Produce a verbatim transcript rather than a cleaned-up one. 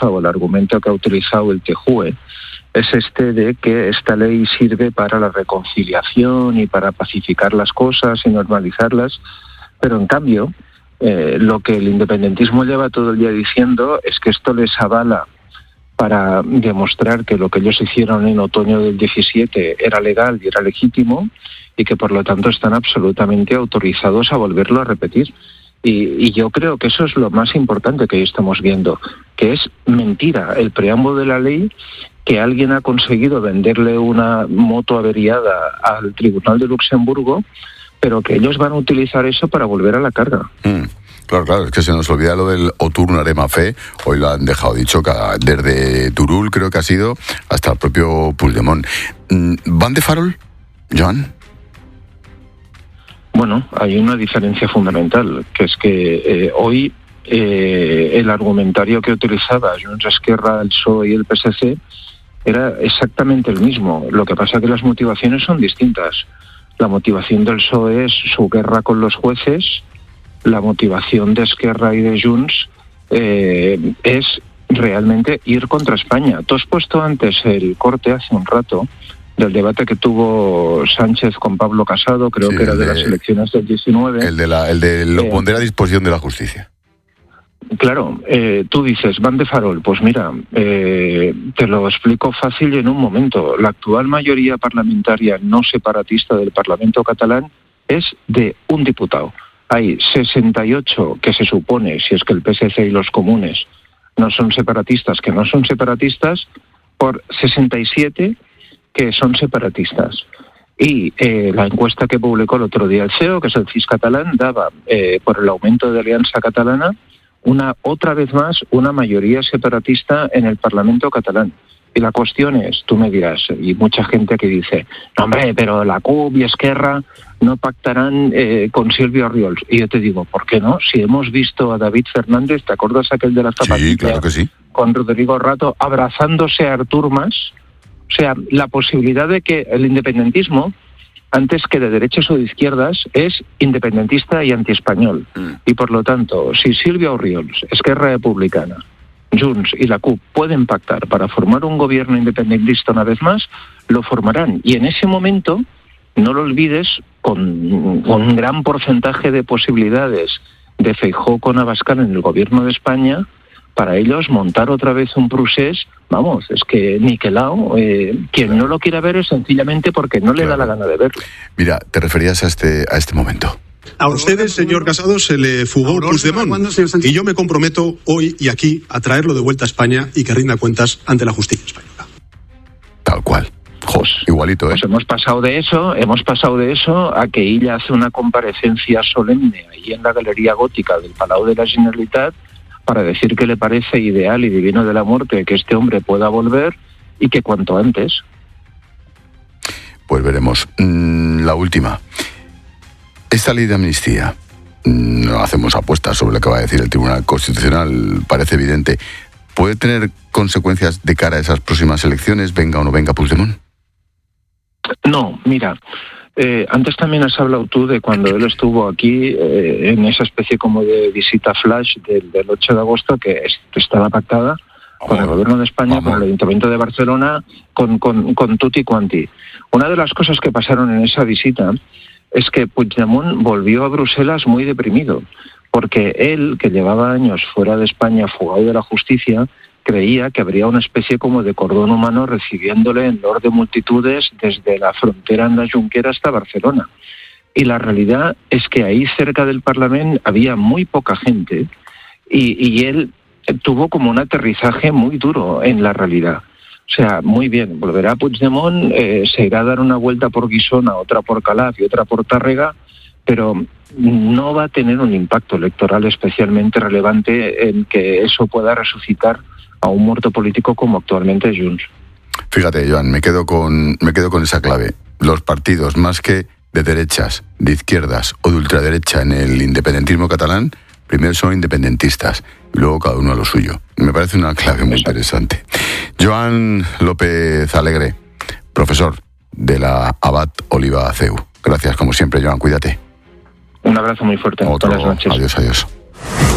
usado, el argumento que ha utilizado el T J U E, es este de que esta ley sirve para la reconciliación y para pacificar las cosas y normalizarlas, pero en cambio eh, lo que el independentismo lleva todo el día diciendo es que esto les avala para demostrar que lo que ellos hicieron en otoño del diecisiete era legal y era legítimo y que por lo tanto están absolutamente autorizados a volverlo a repetir. Y, y yo creo que eso es lo más importante que hoy estamos viendo, que es mentira el preámbulo de la ley, que alguien ha conseguido venderle una moto averiada al Tribunal de Luxemburgo, pero que ellos van a utilizar eso para volver a la carga. Mm. Claro, claro, es que se nos olvida lo del Oturnarem a fe, hoy lo han dejado dicho, desde Turull creo que ha sido hasta el propio Puigdemont. ¿Van de farol, Joan? Bueno, hay una diferencia fundamental, que es que eh, hoy eh, el argumentario que utilizaba Junts, Esquerra, el P S O E y el P S C era exactamente el mismo. Lo que pasa es que las motivaciones son distintas. La motivación del P S O E es su guerra con los jueces. La motivación de Esquerra y de Junts eh, es realmente ir contra España. Tú has puesto antes el corte hace un rato del debate que tuvo Sánchez con Pablo Casado, creo sí, que era de, de las elecciones del diecinueve. El de, la, el de lo eh, pondré a disposición de la justicia. Claro, eh, tú dices, van de farol. Pues mira, eh, te lo explico fácil y en un momento. La actual mayoría parlamentaria no separatista del Parlamento catalán es de un diputado. Hay sesenta y ocho que se supone, si es que el P S C y los comunes no son separatistas, que no son separatistas, por sesenta y siete que son separatistas. Y eh, la encuesta que publicó el otro día el C E O, que es el C I S catalán, daba, eh, por el aumento de Alianza Catalana, una otra vez más una mayoría separatista en el Parlamento catalán. Y la cuestión es, tú me dirás, y mucha gente que dice, no hombre, pero la C U P y Esquerra no pactarán eh, con Silvio Orriols. Y yo te digo, ¿por qué no? Si hemos visto a David Fernández, ¿te acuerdas aquel de la zapatilla? Sí, claro que sí. Con Rodrigo Rato, abrazándose a Artur Mas. O sea, la posibilidad de que el independentismo, antes que de derechas o de izquierdas, es independentista y antiespañol. Mm. Y por lo tanto, si Silvio Orriols, Esquerra Republicana, Junts y la C U P pueden pactar para formar un gobierno independentista una vez más, lo formarán. Y en ese momento, no lo olvides, con, con un gran porcentaje de posibilidades de Feijóo con Abascal en el gobierno de España, para ellos montar otra vez un procés, vamos, es que niquelao, eh, quien claro. no lo quiera ver es sencillamente porque no le claro. da la gana de verlo. Mira, te referías a este, a este momento. A ustedes, señor Casado, se le fugó Puigdemont y yo me comprometo hoy y aquí a traerlo de vuelta a España y que rinda cuentas ante la justicia española. Tal cual. Jos, igualito, ¿eh? Pues hemos pasado de eso, hemos pasado de eso a que ella hace una comparecencia solemne ahí en la Galería Gótica del Palau de la Generalitat para decir que le parece ideal y divino de la muerte que este hombre pueda volver y que cuanto antes. Pues veremos. Mm, la última. Esta ley de amnistía, no hacemos apuestas sobre lo que va a decir el Tribunal Constitucional, parece evidente. ¿Puede tener consecuencias de cara a esas próximas elecciones, venga o no venga Puigdemont? No, mira, eh, antes también has hablado tú de cuando él estuvo aquí eh, en esa especie como de visita flash del, del ocho de agosto que estaba pactada oh, con el Gobierno de España, vamos. con el Ayuntamiento de Barcelona, con, con, con tutti quanti. Una de las cosas que pasaron en esa visita es que Puigdemont volvió a Bruselas muy deprimido, porque él, que llevaba años fuera de España, fugado de la justicia, creía que habría una especie como de cordón humano recibiéndole en loor de multitudes desde la frontera en la Junquera hasta Barcelona. Y la realidad es que ahí cerca del Parlamento había muy poca gente y, y él tuvo como un aterrizaje muy duro en la realidad. O sea, muy bien, volverá Puigdemont, eh, se irá a dar una vuelta por Guissona, otra por Calaf y otra por Tàrrega, pero no va a tener un impacto electoral especialmente relevante en que eso pueda resucitar a un muerto político como actualmente es Junts. Fíjate, Joan, me quedo con me quedo con esa clave. Los partidos, más que de derechas, de izquierdas o de ultraderecha en el independentismo catalán, primero son independentistas y luego cada uno a lo suyo. Me parece una clave muy interesante. Joan López Alegre, profesor de la Abad Oliba C E U. Gracias, como siempre, Joan, cuídate. Un abrazo muy fuerte. Otro, buenas noches. Adiós, adiós.